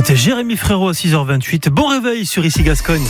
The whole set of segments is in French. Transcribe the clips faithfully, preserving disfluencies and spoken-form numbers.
C'était Jérémy Frérot à six heures vingt-huit. Bon réveil sur Ici Gascogne.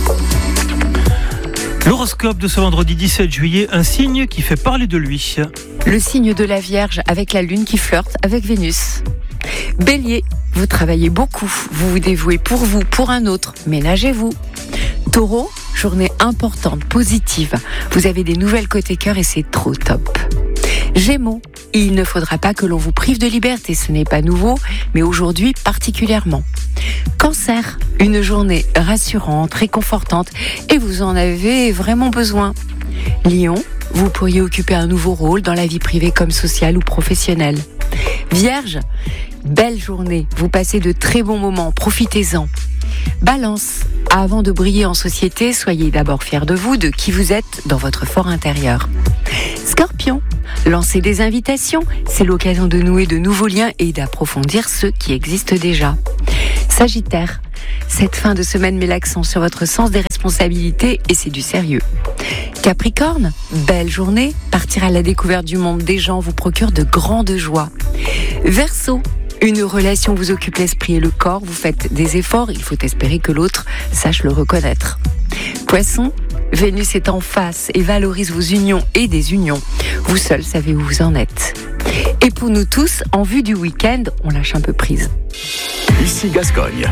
L'horoscope de ce vendredi dix-sept juillet, un signe qui fait parler de lui. Le signe de la Vierge avec la Lune qui flirte avec Vénus. Bélier, vous travaillez beaucoup, vous vous dévouez pour vous, pour un autre, ménagez-vous. Taureau, journée importante, positive. Vous avez des nouvelles côté cœur et c'est trop top. Gémeaux, il ne faudra pas que l'on vous prive de liberté, ce n'est pas nouveau, mais aujourd'hui particulièrement. Cancer, une journée rassurante, réconfortante, et vous en avez vraiment besoin. Lion, vous pourriez occuper un nouveau rôle dans la vie privée comme sociale ou professionnelle. Vierge, belle journée, vous passez de très bons moments, profitez-en. Balance, avant de briller en société, soyez d'abord fiers de vous, de qui vous êtes dans votre fort intérieur. Scorpion, lancez des invitations, c'est l'occasion de nouer de nouveaux liens et d'approfondir ceux qui existent déjà. Sagittaire, cette fin de semaine met l'accent sur votre sens des responsabilités et c'est du sérieux. Capricorne, belle journée, partir à la découverte du monde des gens vous procure de grandes joies. Verseau, une relation vous occupe l'esprit et le corps, vous faites des efforts, il faut espérer que l'autre sache le reconnaître. Poisson, Vénus est en face et valorise vos unions et désunions. Vous seul savez où vous en êtes. Et pour nous tous, en vue du week-end, on lâche un peu prise. Ici Gascogne.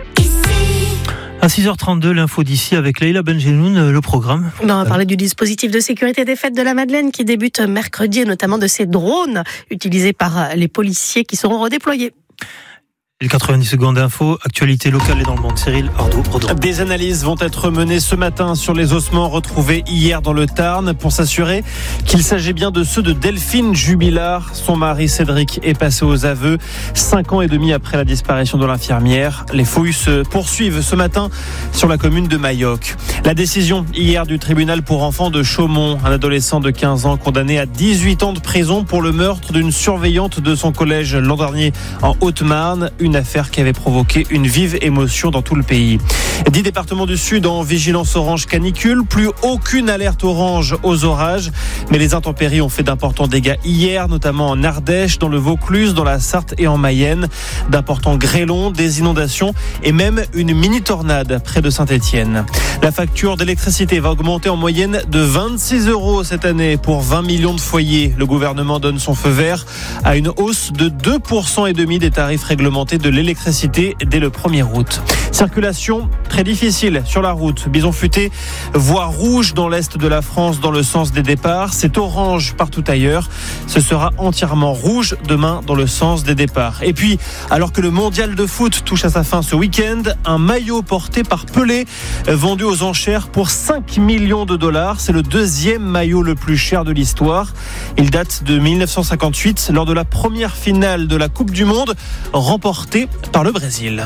À six heures trente-deux, l'info d'ici avec Leïla Benjeloun, le programme. On va parler du dispositif de sécurité des fêtes de la Madeleine qui débute mercredi et notamment de ces drones utilisés par les policiers qui seront redéployés. Les quatre-vingt-dix secondes d'info, actualité locale et dans le monde. Cyril Ardo. Des analyses vont être menées ce matin sur les ossements retrouvés hier dans le Tarn pour s'assurer qu'il s'agit bien de ceux de Delphine Jubilard. Son mari Cédric est passé aux aveux cinq ans et demi après la disparition de l'infirmière. Les fouilles se poursuivent ce matin sur la commune de Mayoc. La décision hier du tribunal pour enfants de Chaumont, un adolescent de quinze ans condamné à dix-huit ans de prison pour le meurtre d'une surveillante de son collège l'an dernier en Haute-Marne. Une affaire qui avait provoqué une vive émotion dans tout le pays. Dix départements du Sud en vigilance orange canicule, plus aucune alerte orange aux orages, mais les intempéries ont fait d'importants dégâts hier, notamment en Ardèche, dans le Vaucluse, dans la Sarthe et en Mayenne. D'importants grêlons, des inondations et même une mini-tornade près de Saint-Étienne. La facture d'électricité va augmenter en moyenne de vingt-six euros cette année pour vingt millions de foyers. Le gouvernement donne son feu vert à une hausse de deux pour cent et demi des tarifs réglementés de l'électricité dès le premier août. Circulation très difficile sur la route. Bison Futé, voie rouge dans l'est de la France dans le sens des départs. C'est orange partout ailleurs. Ce sera entièrement rouge demain dans le sens des départs. Et puis, alors que le mondial de foot touche à sa fin ce week-end, un maillot porté par Pelé vendu aux enchères pour cinq millions de dollars. C'est le deuxième maillot le plus cher de l'histoire. Il date de dix-neuf cent cinquante-huit lors de la première finale de la Coupe du Monde remportée par le Brésil.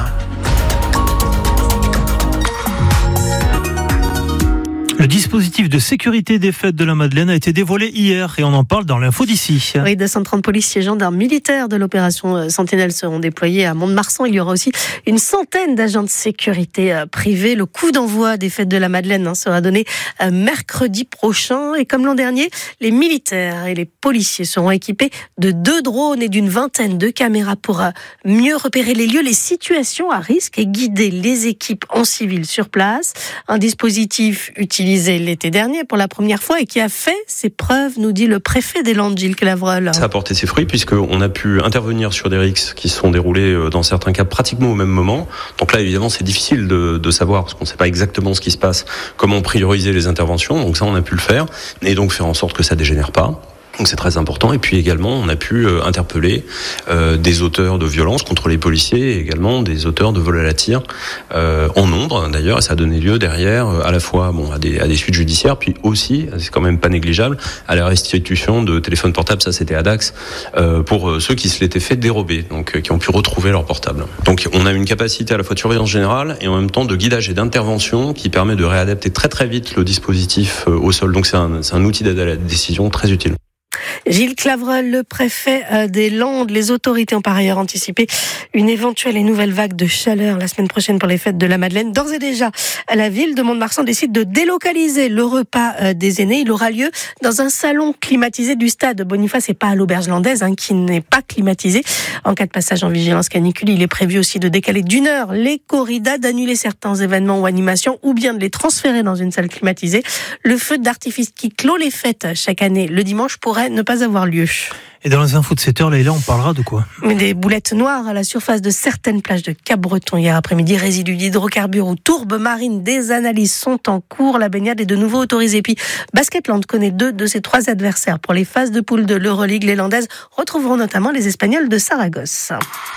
Le dispositif de sécurité des fêtes de la Madeleine a été dévoilé hier et on en parle dans l'info d'ici. Oui, deux cent trente policiers et gendarmes militaires de l'opération Sentinelle seront déployés à Mont-de-Marsan. Il y aura aussi une centaine d'agents de sécurité privés. Le coup d'envoi des fêtes de la Madeleine hein, sera donné mercredi prochain. Et comme l'an dernier, les militaires et les policiers seront équipés de deux drones et d'une vingtaine de caméras pour mieux repérer les lieux, les situations à risque et guider les équipes en civil sur place. Un dispositif utilisé l'été dernier pour la première fois et qui a fait ses preuves, nous dit le préfet des Landes, Gilles Clavreul. Ça a porté ses fruits puisqu'on a pu intervenir sur des rixes qui se sont déroulés dans certains cas pratiquement au même moment. Donc là, évidemment, c'est difficile de, de savoir parce qu'on ne sait pas exactement ce qui se passe, comment prioriser les interventions. Donc ça, on a pu le faire et donc faire en sorte que ça dégénère pas. Donc c'est très important. Et puis également, on a pu euh, interpeller euh, des auteurs de violences contre les policiers et également des auteurs de vol à la tire euh, en nombre d'ailleurs. Et ça a donné lieu derrière euh, à la fois bon à des à des suites judiciaires, puis aussi, c'est quand même pas négligeable, à la restitution de téléphones portables. Ça c'était à Dax euh, pour euh, ceux qui se l'étaient fait dérober, donc euh, qui ont pu retrouver leur portable. Donc on a une capacité à la fois de surveillance générale et en même temps de guidage et d'intervention qui permet de réadapter très très vite le dispositif euh, au sol. Donc c'est un c'est un outil d'aide à la décision très utile. Gilles Clavreul, le préfet des Landes, les autorités ont par ailleurs anticipé une éventuelle et nouvelle vague de chaleur la semaine prochaine pour les fêtes de la Madeleine. D'ores et déjà, la ville de Mont-de-Marsan décide de délocaliser le repas des aînés. Il aura lieu dans un salon climatisé du stade Boniface et pas à l'auberge landaise, hein, qui n'est pas climatisé. En cas de passage en vigilance canicule, il est prévu aussi de décaler d'une heure les corridas, d'annuler certains événements ou animations ou bien de les transférer dans une salle climatisée. Le feu d'artifice qui clôt les fêtes chaque année le dimanche pourrait ne pas avoir lieu. Et dans les infos de sept heures, Leïla, on parlera de quoi ? Des boulettes noires à la surface de certaines plages de Cap-Breton hier après-midi, résidus d'hydrocarbures ou tourbes marines. Des analyses sont en cours. La baignade est de nouveau autorisée. Puis Basketland connaît deux de ses trois adversaires pour les phases de poule de l'Euroleague. Les Landaises retrouveront notamment les Espagnols de Saragosse.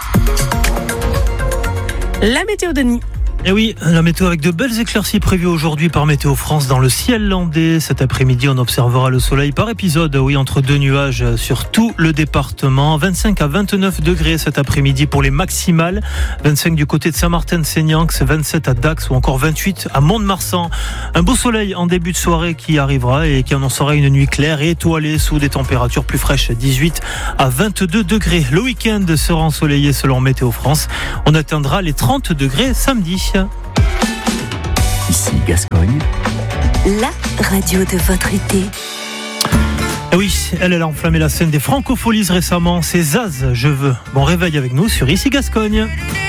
La météo de Denis. Et oui, la météo avec de belles éclaircies prévues aujourd'hui par Météo France dans le ciel landais. Cet après-midi, on observera le soleil par épisode, oui, entre deux nuages sur tout le département. vingt-cinq à vingt-neuf degrés cet après-midi pour les maximales. vingt-cinq du côté de Saint-Martin-de-Seignax, vingt-sept à Dax ou encore vingt-huit à Mont-de-Marsan. Un beau soleil en début de soirée qui arrivera et qui annoncera une nuit claire et étoilée sous des températures plus fraîches, dix-huit à vingt-deux degrés. Le week-end sera ensoleillé selon Météo France. On atteindra les trente degrés samedi. Ici Gascogne. La radio de votre été. Et oui, elle, elle a enflammé la scène des Francopholies récemment. C'est Zaz, je veux. Bon réveil avec nous sur Ici Gascogne.